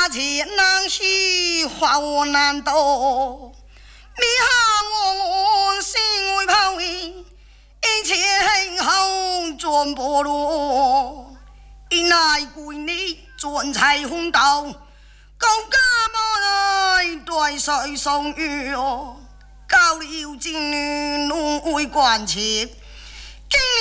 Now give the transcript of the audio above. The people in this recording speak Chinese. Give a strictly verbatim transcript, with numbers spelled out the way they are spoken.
大钱难续，话我难道？你喊我心为抛弃，一切幸好转不落。一乃归你转彩虹道，高家莫来对谁相遇哦？高了金女弄为关切。